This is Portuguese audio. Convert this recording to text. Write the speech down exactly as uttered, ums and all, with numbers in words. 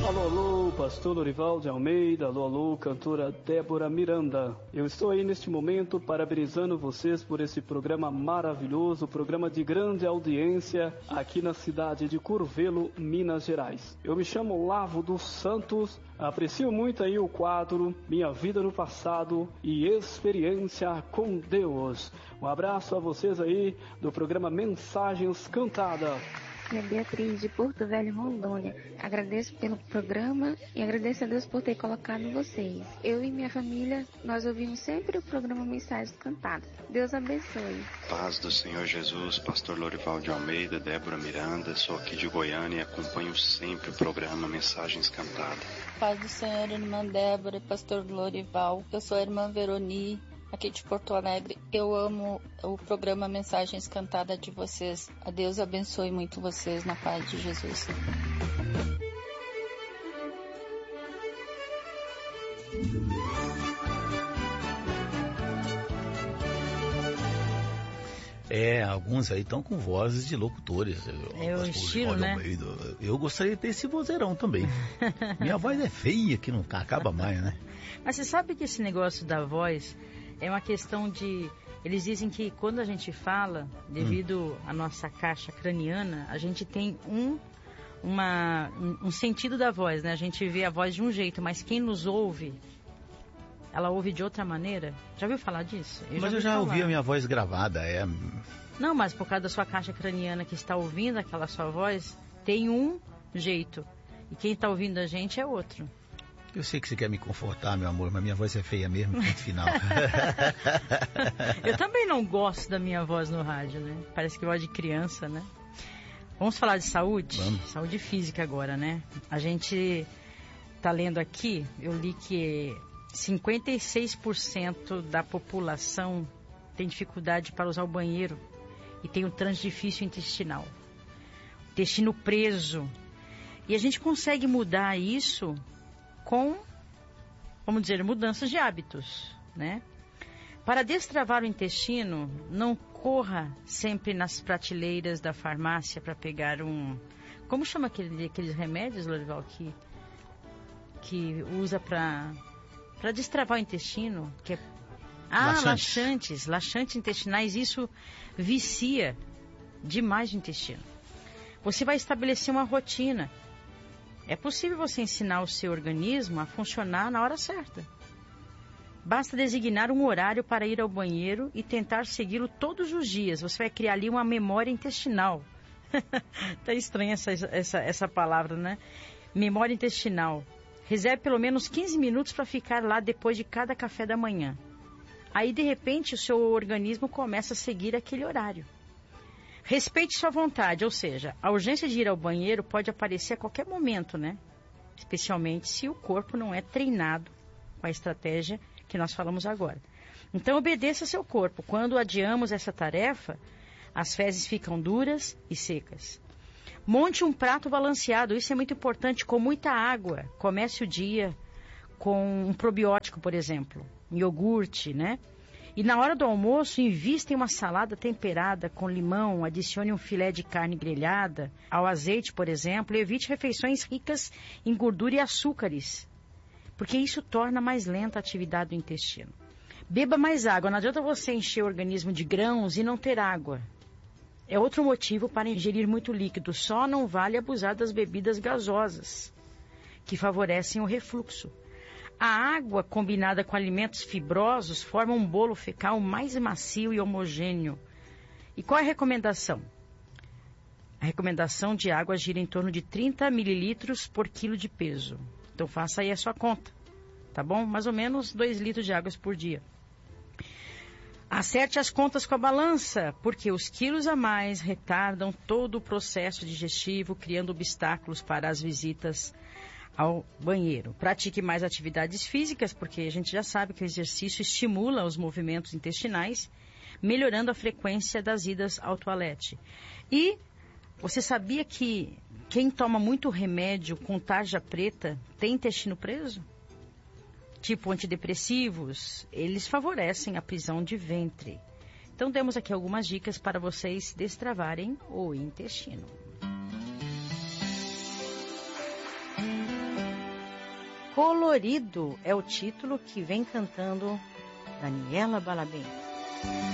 Alô, alô, pastor Lorival de Almeida, alô, alô, cantora Débora Miranda. Eu estou aí neste momento parabenizando vocês por esse programa maravilhoso, programa de grande audiência aqui na cidade de Curvelo, Minas Gerais. Eu me chamo Lavo dos Santos, aprecio muito aí o quadro Minha Vida no Passado e Experiência com Deus. Um abraço a vocês aí do programa Mensagens Cantadas. É Beatriz de Porto Velho, Rondônia. Agradeço pelo programa e agradeço a Deus por ter colocado vocês. Eu e minha família, nós ouvimos sempre o programa Mensagens Cantadas. Deus abençoe. Paz do Senhor Jesus, pastor Lorival de Almeida, Débora Miranda, sou aqui de Goiânia e acompanho sempre o programa Mensagens Cantadas. Paz do Senhor, irmã Débora e pastor Lorival. Eu sou a irmã Veroni, aqui de Porto Alegre. Eu amo o programa Mensagens Cantadas de vocês. A Deus abençoe muito vocês na paz de Jesus. É, alguns aí estão com vozes de locutores. É o estilo, né? Eu gostaria de ter esse vozeirão também. Minha voz é feia, que não acaba mais, né? Mas você sabe que esse negócio da voz é uma questão de... Eles dizem que quando a gente fala, devido hum. à nossa caixa craniana, a gente tem um, uma, um, um sentido da voz, né? A gente vê a voz de um jeito, mas quem nos ouve, ela ouve de outra maneira. Já ouviu falar disso? Eu mas já eu já falar. ouvi a minha voz gravada, é... Não, mas por causa da sua caixa craniana que está ouvindo aquela sua voz, tem um jeito. E quem está ouvindo a gente é outro. Eu sei que você quer me confortar, meu amor, mas minha voz é feia mesmo, ponto final. Eu também não gosto da minha voz no rádio, né? Parece que voz de criança, né? Vamos falar de saúde? Vamos. Saúde física agora, né? A gente tá lendo aqui, eu li que cinquenta e seis por cento da população tem dificuldade para usar o banheiro e tem um trânsito difícil intestinal. Intestino preso. E a gente consegue mudar isso com, vamos dizer, mudanças de hábitos, né? Para destravar o intestino, não corra sempre nas prateleiras da farmácia para pegar um... Como chama aquele, aqueles remédios, Lorival, que, que usa para para destravar o intestino? Que é, ah, laxantes. laxantes, laxantes intestinais, isso vicia demais o intestino. Você vai estabelecer uma rotina. É possível você ensinar o seu organismo a funcionar na hora certa. Basta designar um horário para ir ao banheiro e tentar segui-lo todos os dias. Você vai criar ali uma memória intestinal. Tá estranha essa, essa, essa palavra, né? Memória intestinal. Reserve pelo menos quinze minutos para ficar lá depois de cada café da manhã. Aí, de repente, o seu organismo começa a seguir aquele horário. Respeite sua vontade, ou seja, a urgência de ir ao banheiro pode aparecer a qualquer momento, né? Especialmente se o corpo não é treinado com a estratégia que nós falamos agora. Então, obedeça seu corpo. Quando adiamos essa tarefa, as fezes ficam duras e secas. Monte um prato balanceado, isso é muito importante, com muita água. Comece o dia com um probiótico, por exemplo, um iogurte, né? E na hora do almoço, invista em uma salada temperada com limão, adicione um filé de carne grelhada ao azeite, por exemplo, e evite refeições ricas em gordura e açúcares, porque isso torna mais lenta a atividade do intestino. Beba mais água, não adianta você encher o organismo de grãos e não ter água. É outro motivo para ingerir muito líquido, só não vale abusar das bebidas gasosas, que favorecem o refluxo. A água combinada com alimentos fibrosos forma um bolo fecal mais macio e homogêneo. E qual é a recomendação? A recomendação de água gira em torno de trinta mililitros por quilo de peso. Então faça aí a sua conta, tá bom? Mais ou menos dois litros de água por dia. Acerte as contas com a balança, porque os quilos a mais retardam todo o processo digestivo, criando obstáculos para as visitas ao banheiro. Pratique mais atividades físicas, porque a gente já sabe que o exercício estimula os movimentos intestinais, melhorando a frequência das idas ao toalete. E você sabia que quem toma muito remédio com tarja preta tem intestino preso? Tipo antidepressivos, eles favorecem a prisão de ventre. Então temos aqui algumas dicas para vocês destravarem o intestino. Colorido é o título que vem cantando Daniela Balabim.